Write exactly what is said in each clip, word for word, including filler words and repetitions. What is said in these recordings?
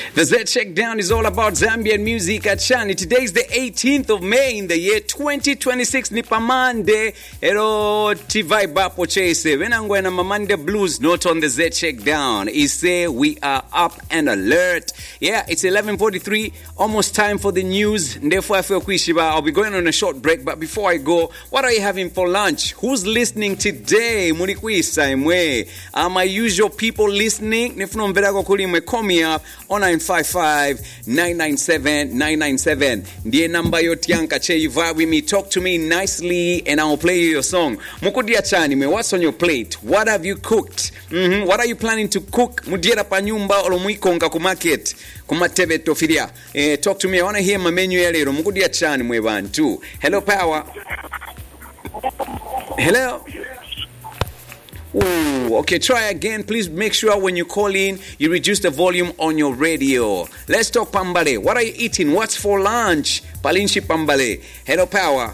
The Z Shakedown is all about Zambian music at Chani. Today is the eighteenth of May in the year twenty twenty-six. Ni pamande ero tivaiba pochese. Venangwena mamande blues not on the Z Shakedown. Ise we are up and alert. Yeah, it's eleven forty-three. Almost time for the news. Therefore, I feel kwishiba. I'll be going on a short break. But before I go, what are you having for lunch? Who's listening today? Murikwisa imwe. Are my usual people listening? Nifuno mverago kulimwe. Call me up on nine five five, nine nine seven, nine nine seven. Ndiye number yote yanka che you vibe with me. Talk to me nicely and I'll play you your song. Mukudia chani me, what's on your plate? What have you cooked? Mm-hmm. What are you planning to cook? Mudiera pa nyumba olo muikonga ku market. Kumatebe tofiria. Eh, talk to me. I want to hear my menu ya lero. Mukudia chani mwe bantu. Hello Power. Hello. Ooh, okay, try again. Please make sure when you call in, you reduce the volume on your radio. Let's talk Pambale. What are you eating? What's for lunch? Palinshi Pambale. Hello, Power.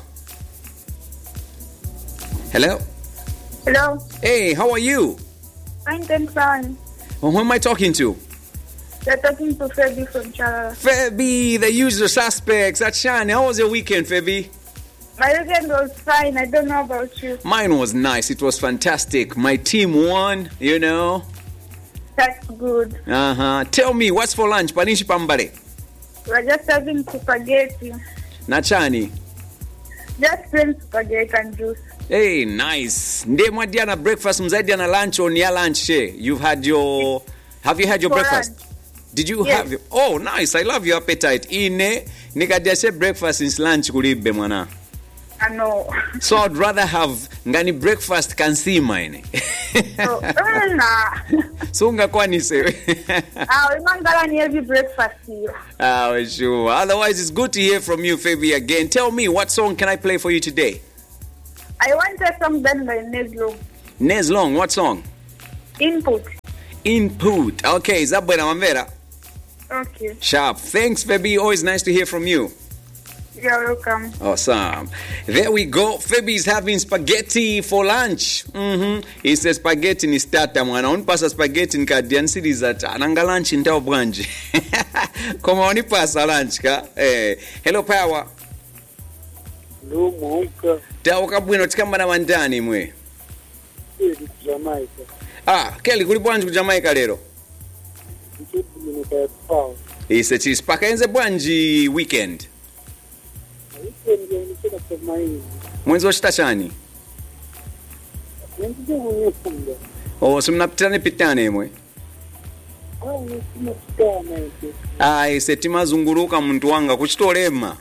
Hello? Hello. Hey, how are you? I'm thanks, fine. Well, who am I talking to? You're talking to Feby from Chala. Feby, the usual suspects. Achani, how was your weekend, Feby? My weekend was fine. I don't know about you. Mine was nice. It was fantastic. My team won, you know. That's good. Uh-huh. Tell me, what's for lunch? Palinshi Pambale. We're just having spaghetti. Nachani. Just plain spaghetti and juice. Hey, nice. Nde mwadiana breakfast, mzadiana lunch on your lunch. She. You've had your... Have you had your For breakfast? lunch. Did you Yes. have your... Oh, nice. I love your appetite. Ine, nikadiase breakfast since lunch kulibe mwana. I know. So I'd rather have ngani breakfast kansima ine. So, uh, nah. So ungakwani sewe. Ah, we man gala ni every breakfast here. Ah, well, sure. Otherwise, it's good to hear from you, Feby, again. Tell me, what song can I play for you today? I want a song done by Nezlo. Nezlong, what song? Input. Input. Okay, is that buena mamvera? Okay. Sharp. Thanks, Feby. Always nice to hear from you. You're welcome. Awesome. There we go. Feby's having spaghetti for lunch. Mm-hmm. He says spaghetti ni starter mwana. Unipasa spaghetti nika diansiri zata. Ananga lunch intao branji. Koma unipasa lunch ka. Eh. Hello Power. Hello Mwuka. Tao kabwino tikamba na mandani mwe. Keli Jamaica. Ah, Kelly kuli bwanji ku Jamaica lero. Mchepu minita ya pao. He said she's paka enze bwanji weekend. Weekend ya nicheka kwa maini. Mwenzo shita chani. Nendije mwenye funga. Oh, sumnapitane pitane mwe. Haa nisima tukaa maite. Ah, he said timazunguruka muntu wanga kuchitolema.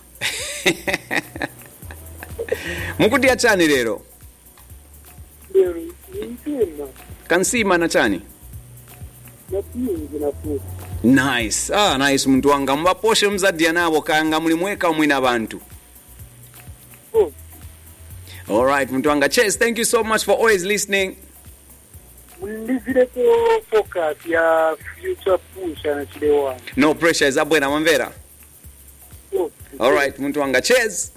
Mukudia chani lero. Lero nisema. Kansima na chani. Na pingi na futi. Nice. Ah, nice muntu wanga. Mbaposhe mzadia nabo kanga mulimweka mwina bantu. Oh. All right, muntu wanga. Chase, thank you so much for always listening. Mulizile ko focus ya future push anachilewa. No pressure, is abwena mamvera. Oh. All right, muntu wanga. Chase.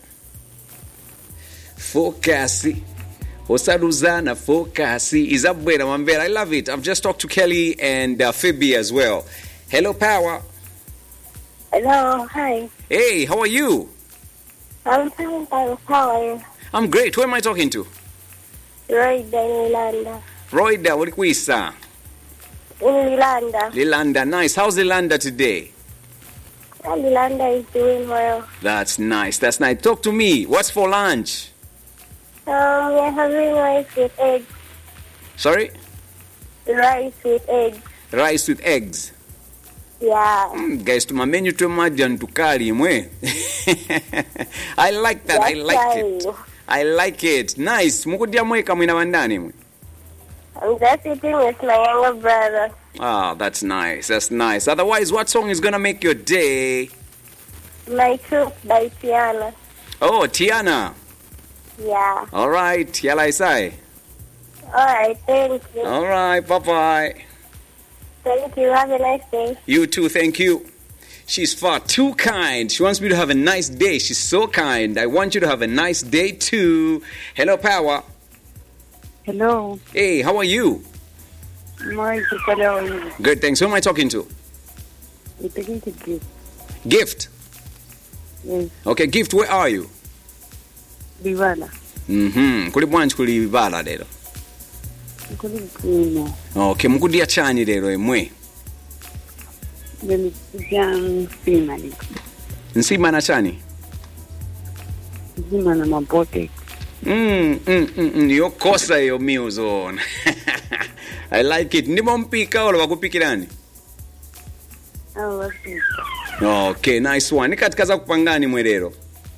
Focus. Osaduzana focus. Is abwena mamvera. I love it. I've just talked to Kelly and uh, Feby as well. Hello, Power. Hello. Hi. Hey, how are you? I'm fine. Thanks. How are you? I'm great. Who am I talking to? Roy Lilanda. Royda, Walikwisa. In Lilanda. Lilanda, nice. How's Lilanda today? Lilanda is doing well. That's nice. That's nice. Talk to me. What's for lunch? Um, we're having rice with eggs. Sorry? Rice with eggs. Rice with eggs. Yeah. Mm, guys, to my menu to imagine to carry mwe. I like that. I like it. I like it. Nice. Mukudia mwe kamwina mandani mwe. I'm just eating with my younger brother. Ah, that's nice. That's nice. Otherwise, what song is gonna make your day? My Truth by Tiana. Oh, Tiana. Yeah. All right. Yala isai. Alright, thank you. All right. Bye-bye. Thank you. Have a nice day. You too. Thank you. She's far too kind. She wants me to have a nice day. She's so kind. I want you to have a nice day too. Hello, Power. Hello. Hey, how are you? Good, Good, thanks. Who am I talking to? We're taking to gift. Gift. Yes. Okay, Gift, where are you? Bivala. Mhm. Kuli bwanji kuli Bivala lero. Kuli Bruno. Okay, mukudia chani lero emwe. Then jam Simani. Nsima na chani. Zima na mabote. Mm, mm, mm, mm. Yokosa yo music. I like it. Ndimo mpika wala wakupikirani? Oh, wasi. Okay, nice one. Ni katika za kupangani mwelero?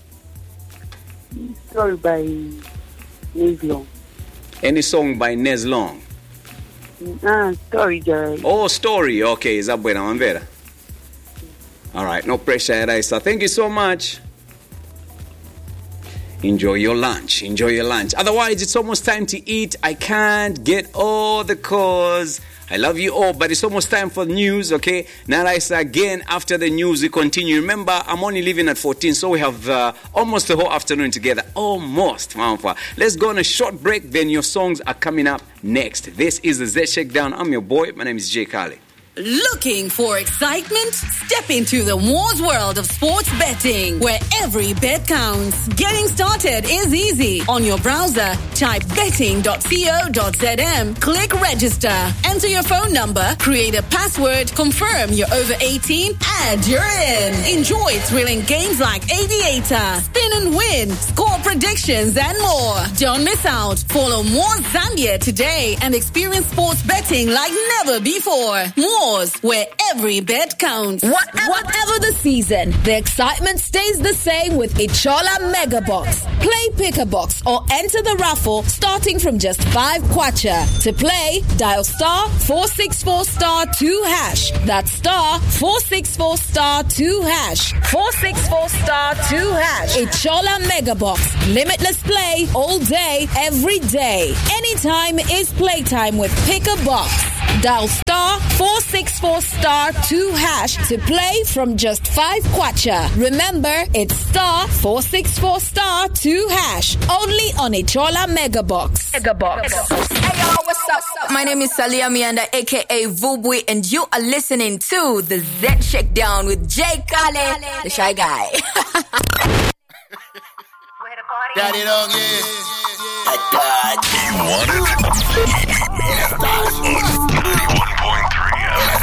Story by Neslong. Any song by Neslong? Ah, story Jerry. Oh, story. Okay, zabwera mambera. All right, no pressure, Raisa. Thank you so much. Enjoy your lunch. Enjoy your lunch. Otherwise, it's almost time to eat. I can't get all the calls. I love you all, but it's almost time for news, okay? Now, Raisa, again, after the news, we continue. Remember, I'm only leaving at fourteen, so we have uh, almost the whole afternoon together. Almost, Mampa. Let's go on a short break, then your songs are coming up next. This is the Z Shakedown. I'm your boy. My name is Jay Kali. Looking for excitement? Step into the Moors world of sports betting, where every bet counts. Getting started is easy. On your browser, type betting dot co dot z m, click register, enter your phone number, create a password, confirm you're over eighteen, and you're in. Enjoy thrilling games like Aviator, Spin and Win, score predictions, and more. Don't miss out. Follow Moors Zambia today and experience sports betting like never before. Moors, where every bet counts. Whatever, whatever the season, the excitement stays the same with Ichola Mega Box. Play pick a box or enter the raffle starting from just five kwacha. To play, dial star four six four star two hash. That's star four six four star two hash. four six four star two hash. Ichola Mega Box. Limitless play all day, every day. Anytime is playtime with pick a box. Dial star four six four star two hash to play from just five kwacha. Remember, it's star four six four star two hash. Only on Ichola Mega Box. Mega Box. Hey y'all, what's up? My name is Salia Mianda, aka Vubwi, and you are listening to the Z Shakedown with Jay Kale, the shy guy. Daddy dog, yeah. You want it?